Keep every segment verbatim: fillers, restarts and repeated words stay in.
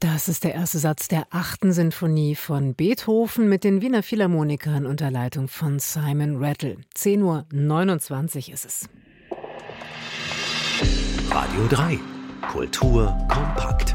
Das ist der erste Satz der achten Sinfonie von Beethoven mit den Wiener Philharmonikern unter Leitung von Simon Rattle. zehn Uhr neunundzwanzig ist es. Radio drei. Kultur kompakt.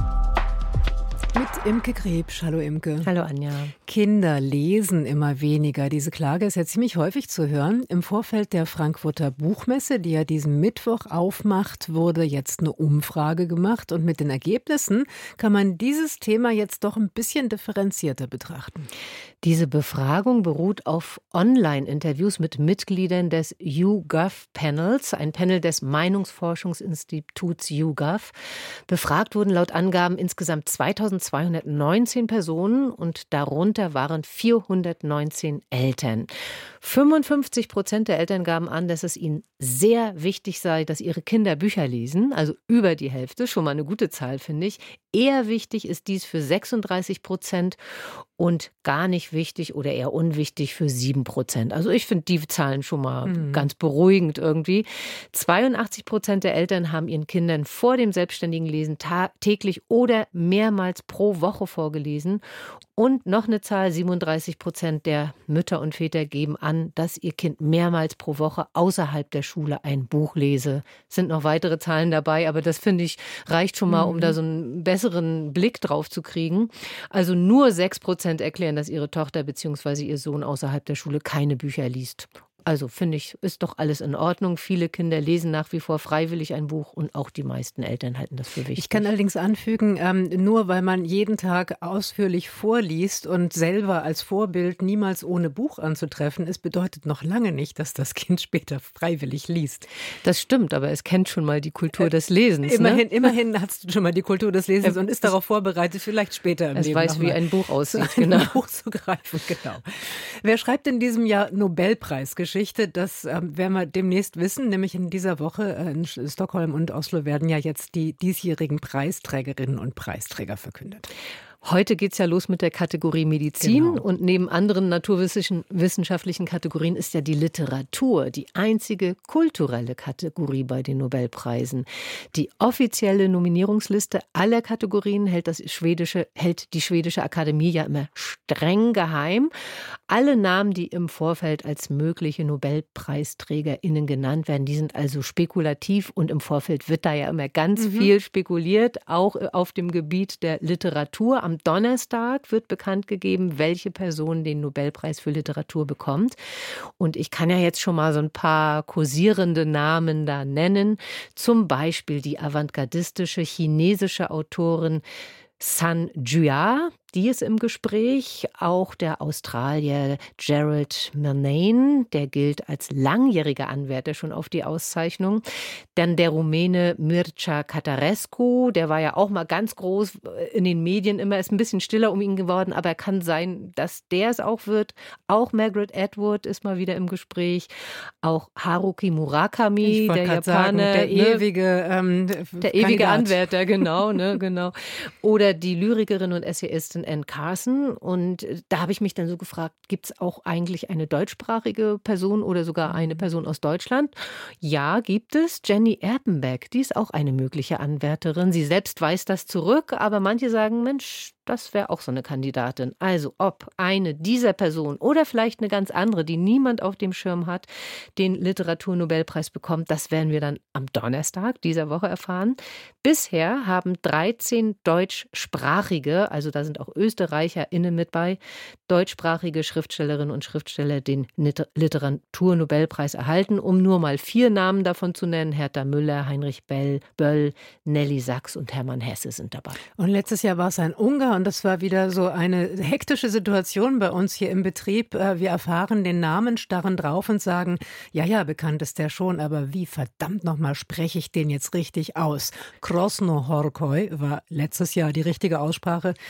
Mit Imke Krebsch. Hallo Imke. Hallo Anja. Kinder lesen immer weniger. Diese Klage ist ja ziemlich häufig zu hören. Im Vorfeld der Frankfurter Buchmesse, die ja diesen Mittwoch aufmacht, wurde jetzt eine Umfrage gemacht. Und mit den Ergebnissen kann man dieses Thema jetzt doch ein bisschen differenzierter betrachten. Diese Befragung beruht auf Online-Interviews mit Mitgliedern des YouGov-Panels, ein Panel des Meinungsforschungsinstituts YouGov. Befragt wurden laut Angaben insgesamt zweitausendzweihundertneunzehn Personen und darunter waren vierhundertneunzehn Eltern. fünfundfünfzig Prozent der Eltern gaben an, dass es ihnen sehr wichtig sei, dass ihre Kinder Bücher lesen, also über die Hälfte, schon mal eine gute Zahl, finde ich. Eher wichtig ist dies für sechsunddreißig Prozent und gar nicht wichtig oder eher unwichtig für sieben Prozent. Also ich finde die Zahlen schon mal mhm. ganz beruhigend irgendwie. zweiundachtzig Prozent der Eltern haben ihren Kindern vor dem selbstständigen Lesen ta- täglich oder mehrmals pro Woche vorgelesen. Und noch eine Zahl, siebenunddreißig Prozent der Mütter und Väter geben an, dass ihr Kind mehrmals pro Woche außerhalb der Schule ein Buch lese. Es sind noch weitere Zahlen dabei, aber das finde ich reicht schon mal, um da so einen besseren Blick drauf zu kriegen. Also nur sechs Prozent erklären, dass ihre Tochter bzw. ihr Sohn außerhalb der Schule keine Bücher liest. Also finde ich, ist doch alles in Ordnung. Viele Kinder lesen nach wie vor freiwillig ein Buch und auch die meisten Eltern halten das für wichtig. Ich kann allerdings anfügen, ähm, nur weil man jeden Tag ausführlich vorliest und selber als Vorbild niemals ohne Buch anzutreffen ist, bedeutet noch lange nicht, dass das Kind später freiwillig liest. Das stimmt, aber es kennt schon mal die Kultur des Lesens. Immerhin, ne? immerhin hast du schon mal die Kultur des Lesens und ist darauf vorbereitet, vielleicht später im es Leben weiß, wie ein Buch aussieht. Zu einem genau. Buch zu greifen, genau. Wer schreibt in diesem Jahr Nobelpreisgeschichte? Das ähm, werden wir demnächst wissen, nämlich in dieser Woche äh, in Stockholm und Oslo werden ja jetzt die diesjährigen Preisträgerinnen und Preisträger verkündet. Heute geht's ja los mit der Kategorie Medizin Genau. und neben anderen naturwissenschaftlichen Kategorien ist ja die Literatur die einzige kulturelle Kategorie bei den Nobelpreisen. Die offizielle Nominierungsliste aller Kategorien hält, das schwedische, hält die schwedische Akademie ja immer streng geheim. Alle Namen, die im Vorfeld als mögliche NobelpreisträgerInnen genannt werden, die sind also spekulativ und im Vorfeld wird da ja immer ganz mhm. viel spekuliert, auch auf dem Gebiet der Literatur. Am Donnerstag wird bekannt gegeben, welche Person den Nobelpreis für Literatur bekommt. Und ich kann ja jetzt schon mal so ein paar kursierende Namen da nennen. Zum Beispiel die avantgardistische chinesische Autorin Sun Jia, die ist im Gespräch. Auch der Australier Gerald Murnane, der gilt als langjähriger Anwärter schon auf die Auszeichnung. Dann der Rumäne Mircea Catarescu, der war ja auch mal ganz groß in den Medien, immer ist ein bisschen stiller um ihn geworden, aber kann sein, dass der es auch wird. Auch Margaret Atwood ist mal wieder im Gespräch. Auch Haruki Murakami, der Japaner. Sagen, der ne? ewige ähm, Der ewige Kandidat. Anwärter, genau, ne, genau. Oder die Lyrikerin und Essayistin Anne Carson. Und da habe ich mich dann so gefragt, gibt es auch eigentlich eine deutschsprachige Person oder sogar eine Person aus Deutschland? Ja, gibt es. Jenny Erpenbeck, die ist auch eine mögliche Anwärterin. Sie selbst weist das zurück, aber manche sagen, Mensch, das wäre auch so eine Kandidatin. Also ob eine dieser Personen oder vielleicht eine ganz andere, die niemand auf dem Schirm hat, den Literaturnobelpreis bekommt, das werden wir dann am Donnerstag dieser Woche erfahren. Bisher haben dreizehn deutschsprachige, also da sind auch ÖsterreicherInnen mit bei, deutschsprachige Schriftstellerinnen und Schriftsteller den Literaturnobelpreis erhalten, um nur mal vier Namen davon zu nennen. Hertha Müller, Heinrich Bell, Böll, Nelly Sachs und Hermann Hesse sind dabei. Und letztes Jahr war es ein Ungar und das war wieder so eine hektische Situation bei uns hier im Betrieb. Wir erfahren den Namen, starren drauf und sagen, ja, ja, bekannt ist der schon, aber wie verdammt nochmal spreche ich den jetzt richtig aus? Krosno Horkoi war letztes Jahr die richtige Aussprache. Mal gucken,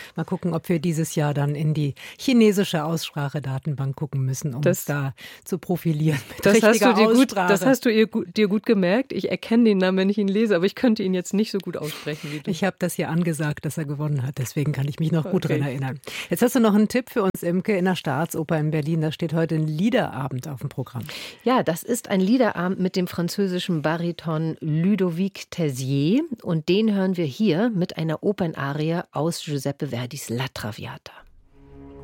fragen, ob wir dieses Jahr dann in die chinesische Aussprachedatenbank gucken müssen, um das, uns da zu profilieren mit das hast du dir Aussprache. Gut, das hast du ihr, dir gut gemerkt. Ich erkenne den Namen, wenn ich ihn lese, aber ich könnte ihn jetzt nicht so gut aussprechen wie du. Ich habe das hier angesagt, dass er gewonnen hat, deswegen kann ich mich noch gut Okay. dran erinnern. Jetzt hast du noch einen Tipp für uns, Imke, in der Staatsoper in Berlin. Da steht heute ein Liederabend auf dem Programm. Ja, das ist ein Liederabend mit dem französischen Bariton Ludovic Tessier und den hören wir hier mit einer Opernarie aus Giuseppe Verdis La Traviata.